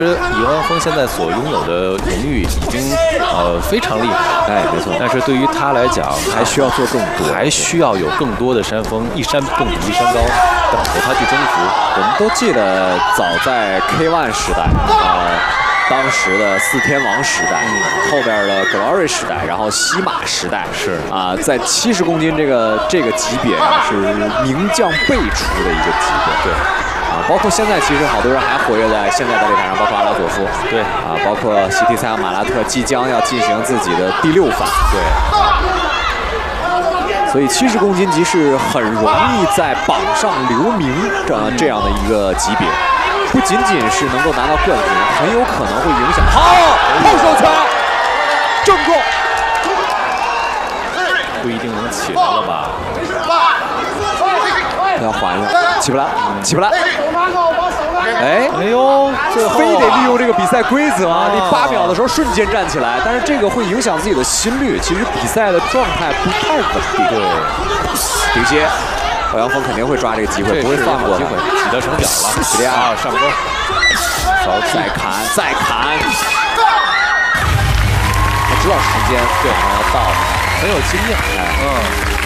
李万峰现在所拥有的荣誉已经非常厉害， 哎，没错。 但是对于他来讲， 还需要做更多， 还需要有更多的山峰，一山更比一山高，等着他去征服。 我们都记得，早在 K1 时代当时的4天王时代，后边的 Glory 时代，然后西马时代是在70公斤这个级别是名将辈出的一个级别， 对。 包括现在，其实好多人还活跃在现在的擂台上，包括阿拉佐夫， 对包括西提塞和马拉特即将要进行自己的第6番， 对， 所以70公斤级是很容易在榜上留名这样的一个级别，不仅仅是能够拿到冠军，很有可能会影响。好，后手拳，正中， 不一定能起来了吧？ 要缓一下，起不来，起不来。哎呦，最后非得利用这个比赛规则啊！你8秒的时候瞬间站起来，但是这个会影响自己的心率。其实比赛的状态不太稳定。 对， 顶接，欧阳锋肯定会抓这个机会，不会放过机会，起得成脚了。 起来啊， 上钩， 再砍，再砍。他知道时间对要到， 很有经验。